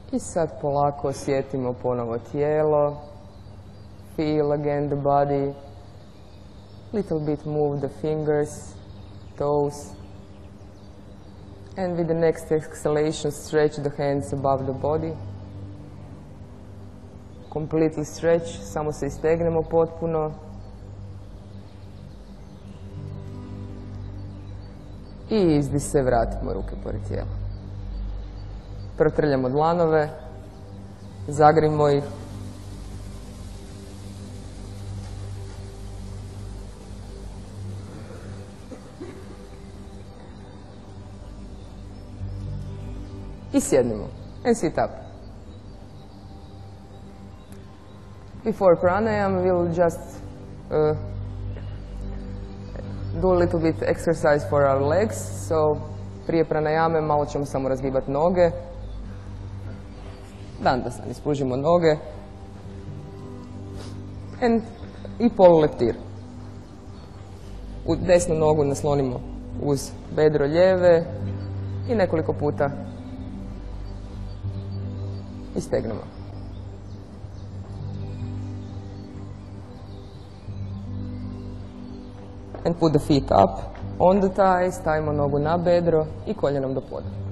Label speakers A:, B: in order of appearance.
A: I sad polako osjetimo ponovo tijelo. Feel again the body. Little bit move the fingers, toes. And with the next exhalation, stretch the hands above the body. Completely stretch, samo se istegnemo potpuno. I izdih se, vratimo ruke pored tijela. Protrljamo dlanove, zagrimo ih. I sjednimo. And sit up. Before pranayama, we'll just do a little bit exercise for our legs. So, prije pranayame malo ćemo samo razgibati noge. Dandasana, ispružimo noge. I poluleptir. U desnu nogu naslonimo uz bedro lijeve i nekoliko puta istegnemo. And put the feet up on the thighs, stavimo nogu na bedro i koljenom do poda.